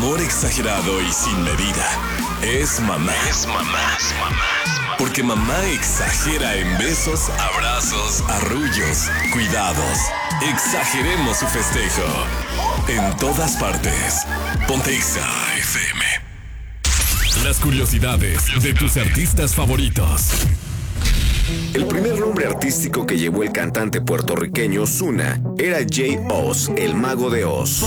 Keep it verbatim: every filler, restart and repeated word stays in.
amor exagerado y sin medida. Es mamá. Es mamá. Es mamá. Porque mamá exagera en besos, abrazos, arrullos, cuidados. Exageremos su festejo. En todas partes. Ponte Exa F M. Las curiosidades de tus artistas favoritos. El primer nombre artístico que llevó el cantante puertorriqueño Ozuna era J. Oz, el mago de Oz.